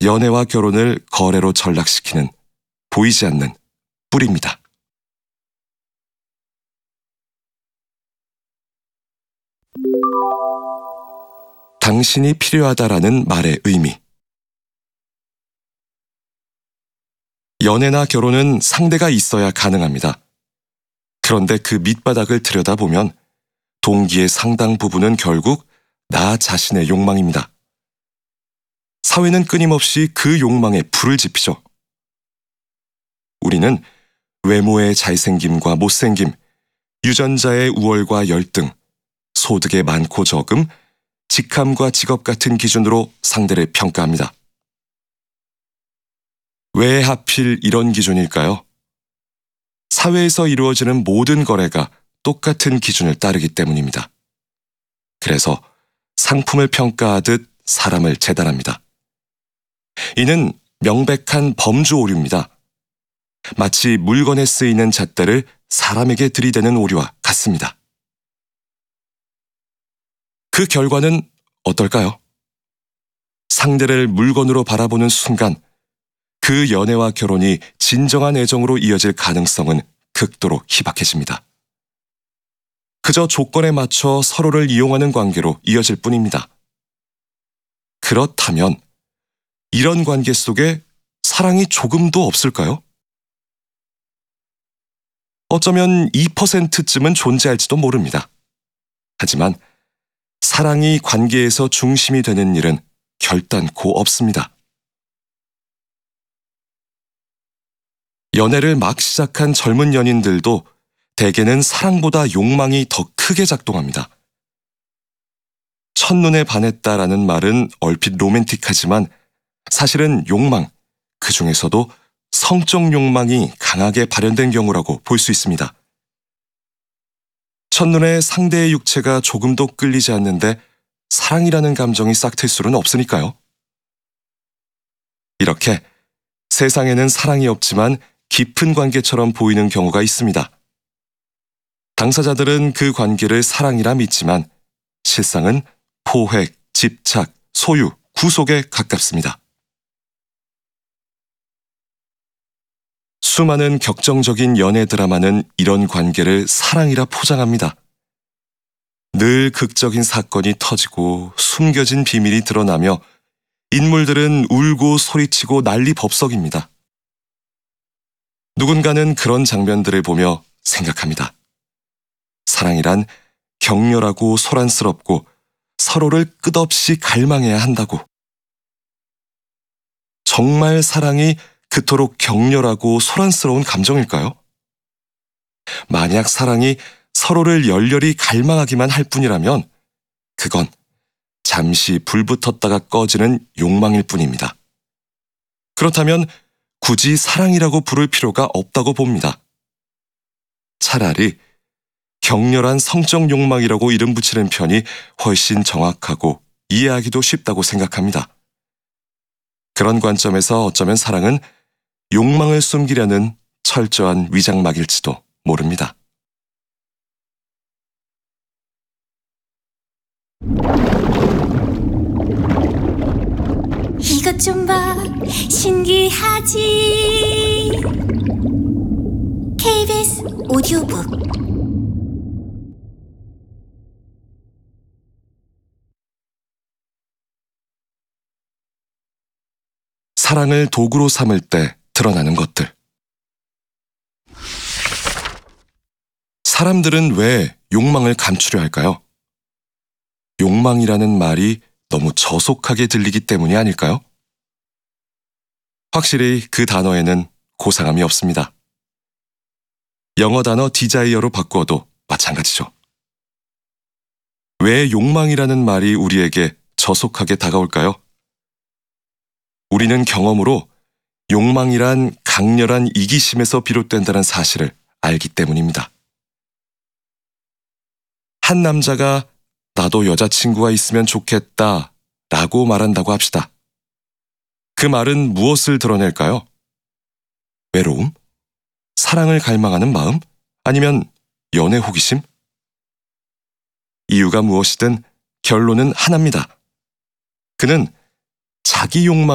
연애와 결혼을 거래로 전락시키는 보이지 않는 뿌리입니다. 당신이 필요하다라는 말의 의미. 연애나 결혼은 상대가 있어야 가능합니다. 그런데 그 밑바닥을 들여다보면 동기의 상당 부분은 결국 나 자신의 욕망입니다. 사회는 끊임없이 그 욕망에 불을 지피죠. 우리는 외모의 잘생김과 못생김, 유전자의 우월과 열등, 소득의 많고 적음, 직함과 직업 같은 기준으로 상대를 평가합니다. 왜 하필 이런 기준일까요? 사회에서 이루어지는 모든 거래가 똑같은 기준을 따르기 때문입니다. 그래서 상품을 평가하듯 사람을 재단합니다. 이는 명백한 범주 오류입니다. 마치 물건에 쓰이는 잣대를 사람에게 들이대는 오류와 같습니다. 그 결과는 어떨까요? 상대를 물건으로 바라보는 순간 그 연애와 결혼이 진정한 애정으로 이어질 가능성은 극도로 희박해집니다. 그저 조건에 맞춰 서로를 이용하는 관계로 이어질 뿐입니다. 그렇다면 이런 관계 속에 사랑이 조금도 없을까요? 어쩌면 2%쯤은 존재할지도 모릅니다. 하지만 사랑이 관계에서 중심이 되는 일은 결단코 없습니다. 연애를 막 시작한 젊은 연인들도 대개는 사랑보다 욕망이 더 크게 작동합니다. 첫눈에 반했다라는 말은 얼핏 로맨틱하지만 사실은 욕망, 그 중에서도 성적 욕망이 강하게 발현된 경우라고 볼 수 있습니다. 첫눈에 상대의 육체가 조금도 끌리지 않는데 사랑이라는 감정이 싹틀 수는 없으니까요. 이렇게 세상에는 사랑이 없지만 깊은 관계처럼 보이는 경우가 있습니다. 당사자들은 그 관계를 사랑이라 믿지만 실상은 포획, 집착, 소유, 구속에 가깝습니다. 수많은 격정적인 연애 드라마는 이런 관계를 사랑이라 포장합니다. 늘 극적인 사건이 터지고 숨겨진 비밀이 드러나며 인물들은 울고 소리치고 난리법석입니다. 누군가는 그런 장면들을 보며 생각합니다. 사랑이란 격렬하고 소란스럽고 서로를 끝없이 갈망해야 한다고. 정말 사랑이 그토록 격렬하고 소란스러운 감정일까요? 만약 사랑이 서로를 열렬히 갈망하기만 할 뿐이라면 그건 잠시 불붙었다가 꺼지는 욕망일 뿐입니다. 그렇다면 굳이 사랑이라고 부를 필요가 없다고 봅니다. 차라리 격렬한 성적 욕망이라고 이름 붙이는 편이 훨씬 정확하고 이해하기도 쉽다고 생각합니다. 그런 관점에서 어쩌면 사랑은 욕망을 숨기려는 철저한 위장막일지도 모릅니다. 이것 좀 봐, 신기하지? KBS 오디오북. 사랑을 도구로 삼을 때 드러나는 것들. 사람들은 왜 욕망을 감추려 할까요? 욕망이라는 말이 너무 저속하게 들리기 때문이 아닐까요? 확실히 그 단어에는 고상함이 없습니다. 영어 단어 디자이어로 바꾸어도 마찬가지죠. 왜 욕망이라는 말이 우리에게 저속하게 다가올까요? 우리는 경험으로 욕망이란 강렬한 이기심에서 비롯된다는 사실을 알기 때문입니다. 한 남자가 나도 여자친구가 있으면 좋겠다 라고 말한다고 합시다. 그 말은 무엇을 드러낼까요? 외로움? 사랑을 갈망하는 마음? 아니면 연애 호기심? 이유가 무엇이든 결론은 하나입니다. 그는 자기 욕망